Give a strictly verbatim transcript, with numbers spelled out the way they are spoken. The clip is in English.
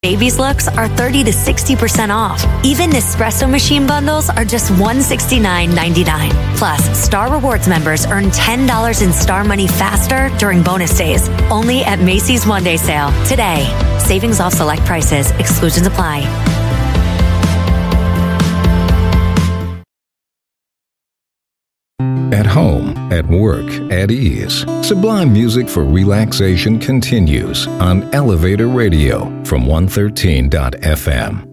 Baby's looks are thirty to sixty percent off. Even Nespresso machine bundles are just one hundred sixty-nine ninety-nine. Plus, Star Rewards members earn ten dollars in Star Money faster during bonus days. Only at Macy's One Day Sale today. Savings off select prices. Exclusions apply. At home, at work, at ease. Sublime music for relaxation continues on Elevator Radio from one thirteen dot F M.